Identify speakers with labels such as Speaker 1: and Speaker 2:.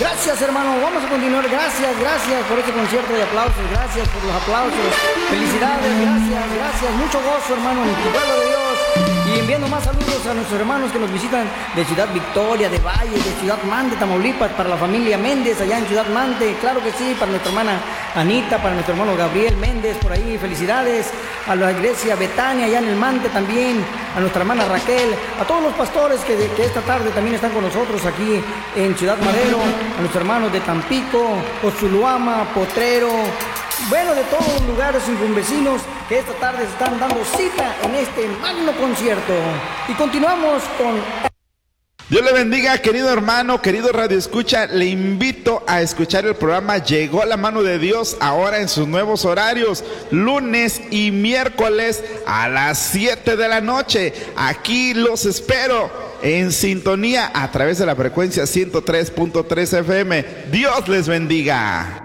Speaker 1: Gracias, hermano. Vamos a continuar. Gracias por este concierto de aplausos. Gracias por los aplausos. Felicidades, gracias. Mucho gozo, hermano, en el pueblo de Dios. Y enviando más saludos a nuestros hermanos que nos visitan de Ciudad Victoria, de Valle, de Ciudad Mante, Tamaulipas, para la familia Méndez allá en Ciudad Mante. Claro que sí, para nuestra hermana Anita, para nuestro hermano Gabriel Méndez, por ahí. Felicidades a la iglesia Betania allá en el Mante también, a nuestra hermana Raquel, a todos los pastores que esta tarde también están con nosotros aquí en Ciudad Madero, a nuestros hermanos de Tampico, Otzuluama, Potrero, bueno, de todos los lugares circunvecinos que esta tarde se están dando cita en este magno concierto. Y continuamos con...
Speaker 2: Dios le bendiga, querido hermano, querido Radio Escucha. Le invito a escuchar el programa Llegó la Mano de Dios ahora en sus nuevos horarios, lunes y miércoles a las 7 de la noche. Aquí los espero en sintonía a través de la frecuencia 103.3 FM. Dios les bendiga.